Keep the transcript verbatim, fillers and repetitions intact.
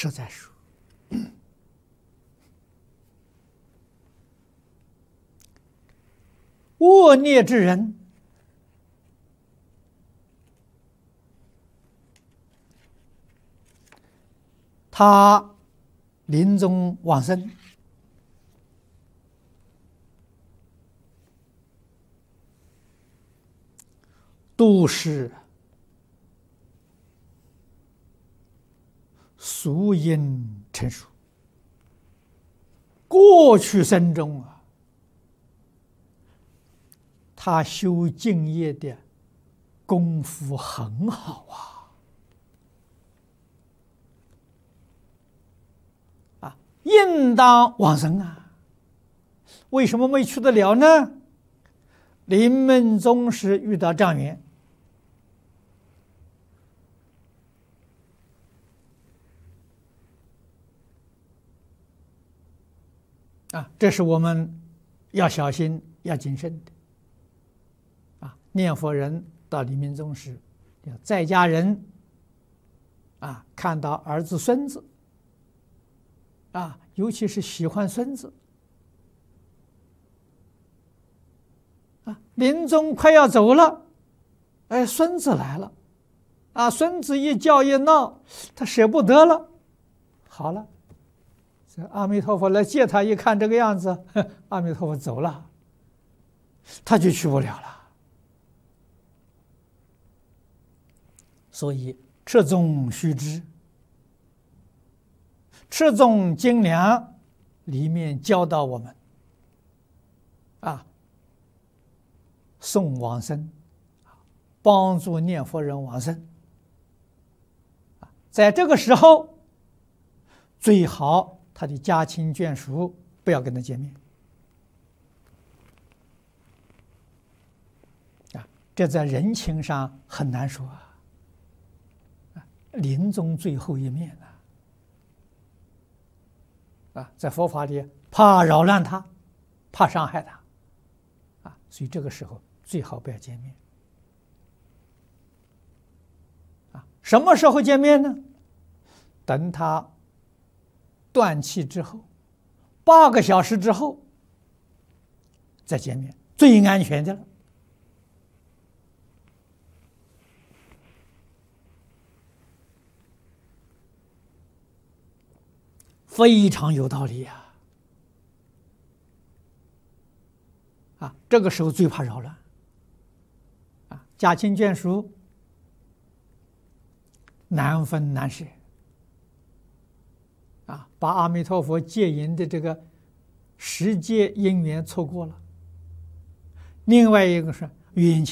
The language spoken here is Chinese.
实在说，恶劣之人，他临终往生，都是宿因成熟，过去生中啊，他修净业的功夫很好啊，啊，应当往生啊。为什么没去得了呢？临命终时遇到障缘。啊，这是我们要小心、要谨慎的。啊，念佛人到临命终时，在家人啊，看到儿子、孙子，啊，尤其是喜欢孙子，啊，临终快要走了，哎，孙子来了，啊，孙子一叫一闹，他舍不得了，好了。阿弥陀佛来接他，一看这个样子，阿弥陀佛走了，他就去不了了。所以持宗须知，持宗精良里面教导我们啊，送往生，帮助念佛人往生。在这个时候，最好他的家亲眷属不要跟他见面啊，这在人情上很难说啊。临终最后一面呢，啊，在佛法里怕扰乱他，怕伤害他，啊，所以这个时候最好不要见面。啊，什么时候见面呢？等他断气之后，八个小时之后再见面，最安全的了。非常有道理呀！啊，这个时候最怕扰乱。啊，家亲眷属难分难舍。啊，把阿弥陀佛接引的这个时节因缘错过了。另外一个是缘起。